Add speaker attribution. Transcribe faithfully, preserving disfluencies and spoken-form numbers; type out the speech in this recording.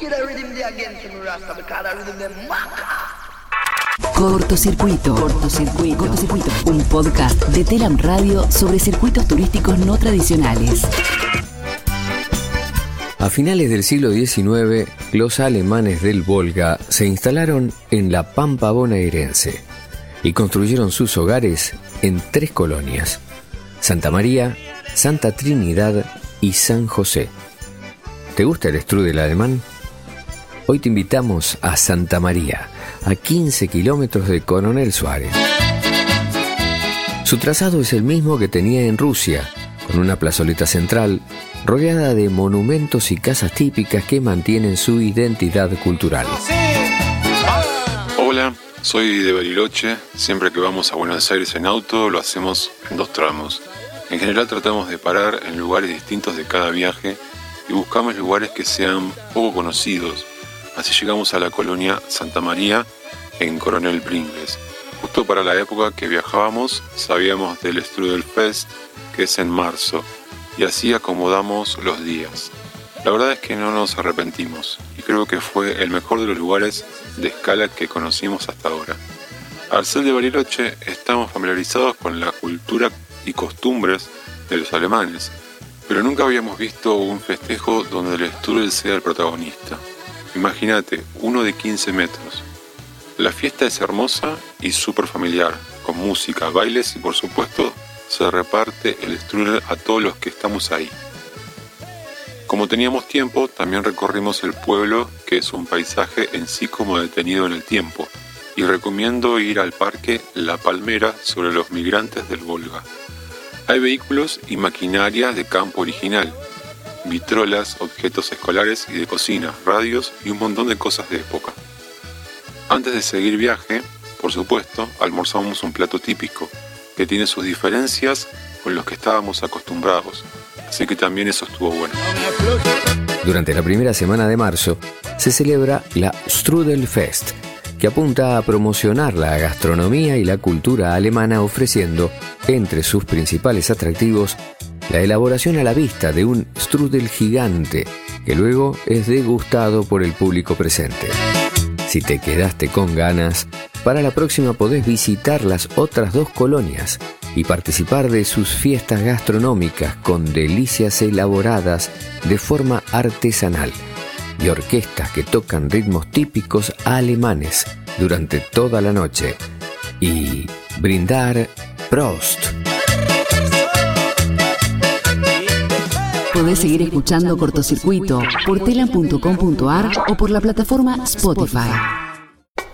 Speaker 1: Cortocircuito. Cortocircuito. Cortocircuito. Un podcast de Telam Radio sobre circuitos turísticos no tradicionales.
Speaker 2: A finales del siglo diecinueve, los alemanes del Volga se instalaron en la Pampa bonaerense y construyeron sus hogares en tres colonias: Santa María, Santa Trinidad y San José. ¿Te gusta el strudel alemán? Hoy te invitamos a Santa María, a quince kilómetros de Coronel Suárez. Su trazado es el mismo que tenía en Rusia, con una plazoleta central rodeada de monumentos y casas típicas que mantienen su identidad cultural.
Speaker 3: Hola, soy de Bariloche. Siempre que vamos a Buenos Aires en auto lo hacemos en dos tramos. En general tratamos de parar en lugares distintos de cada viaje y buscamos lugares que sean poco conocidos. Así llegamos a la colonia Santa María en Coronel Pringles. Justo para la época que viajábamos sabíamos del Strudel Fest, que es en marzo, y así acomodamos los días. La verdad es que no nos arrepentimos y creo que fue el mejor de los lugares de escala que conocimos hasta ahora. Al ser de Bariloche estamos familiarizados con la cultura y costumbres de los alemanes, pero nunca habíamos visto un festejo donde el strudel sea el protagonista. Imagínate, uno de quince metros. La fiesta es hermosa y súper familiar, con música, bailes y por supuesto se reparte el strudel a todos los que estamos ahí. Como teníamos tiempo, también recorrimos el pueblo, que es un paisaje en sí como detenido en el tiempo, y recomiendo ir al parque La Palmera sobre los migrantes del Volga. Hay vehículos y maquinaria de campo original, vitrolas, objetos escolares y de cocina, radios y un montón de cosas de época. Antes de seguir viaje, por supuesto, almorzamos un plato típico que tiene sus diferencias con los que estábamos acostumbrados, así que también eso estuvo bueno.
Speaker 2: Durante la primera semana de marzo se celebra la Strudel Fest, que apunta a promocionar la gastronomía y la cultura alemana, ofreciendo, entre sus principales atractivos, la elaboración a la vista de un strudel gigante, que luego es degustado por el público presente. Si te quedaste con ganas, para la próxima podés visitar las otras dos colonias y participar de sus fiestas gastronómicas con delicias elaboradas de forma artesanal y orquestas que tocan ritmos típicos alemanes durante toda la noche. Y brindar Prost.
Speaker 1: Podés seguir escuchando Cortocircuito por telam punto com punto ar o por la plataforma Spotify.